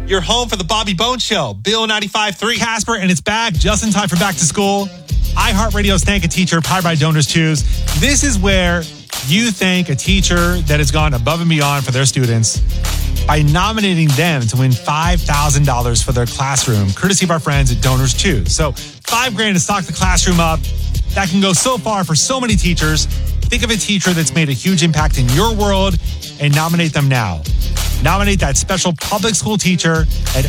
Your home for the Bobby Bones Show. Bill 95.3. Casper, and it's back just in time for back to school. iHeartRadio's Thank a Teacher, powered by Donors Choose. This is where you thank a teacher that has gone above and beyond for their students by nominating them to win $5,000 for their classroom, courtesy of our friends at Donors Choose. So $5,000 to stock the classroom up. That can go so far for so many teachers. Think of a teacher that's made a huge impact in your world and nominate them now. Nominate that special public school teacher at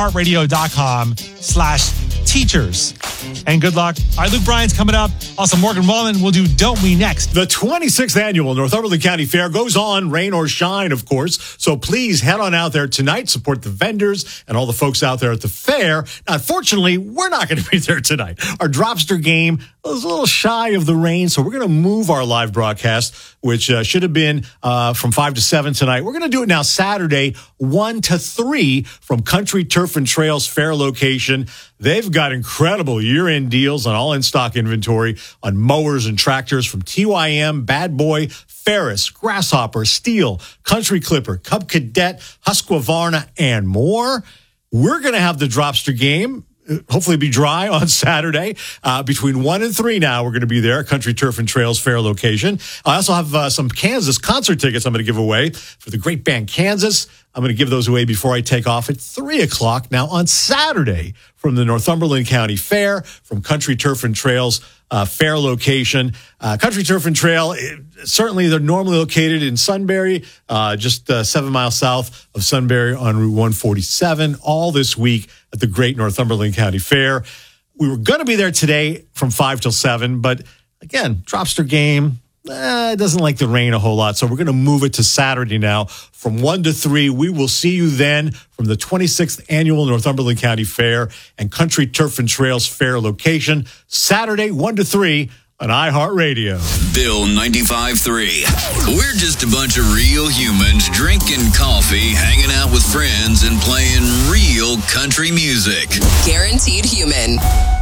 iHeartRadio.com/teachers. And good luck. All right, Luke Bryan's coming up. Also, Morgan Wallen will do Don't We next. The 26th annual Northumberland County Fair goes on, rain or shine, of course. So please head on out there tonight. Support the vendors and all the folks out there at the fair. Now, unfortunately, we're not going to be there tonight. Our Dropster game was a little shy of the rain, so we're going to move our live broadcast, which should have been from 5 to 7 tonight. We're going to do it now Saturday, 1 to 3 from Country Turf and Trails Fair location. They've got incredible year-end deals on all in-stock inventory on mowers and tractors from TYM, Bad Boy, Ferris, Grasshopper, Steel, Country Clipper, Cub Cadet, Husqvarna, and more. We're going to have the Dropster game. Hopefully be dry on Saturday. Between 1 and 3 now, we're going to be there, Country Turf and Trails Fair location. I also have some Kansas concert tickets I'm going to give away for the great band Kansas. I'm going to give those away before I take off at 3 o'clock. Now, on Saturday, from the Northumberland County Fair, from Country Turf and Trails Fair location. Country Turf and Trail, certainly they're normally located in Sunbury, just 7 miles south of Sunbury on Route 147, all this week at the Great Northumberland County Fair. We were going to be there today from 5 till 7, but again, Dropster game, it doesn't like the rain a whole lot, so we're going to move it to Saturday now from 1 to 3. We will see you then from the 26th Annual Northumberland County Fair and Country Turf and Trails Fair location, Saturday, 1 to 3 on iHeartRadio. Bill 95.3. We're just a bunch of real humans drinking coffee, hanging out with friends, and playing real country music. Guaranteed human.